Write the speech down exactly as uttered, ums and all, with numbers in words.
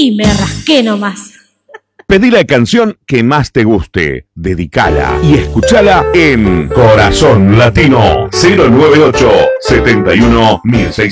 y me rasqué nomás. Pedí la canción que más te guste, dedicala y escuchala en Corazón Latino cero nueve ocho, setenta y uno, mil seiscientos.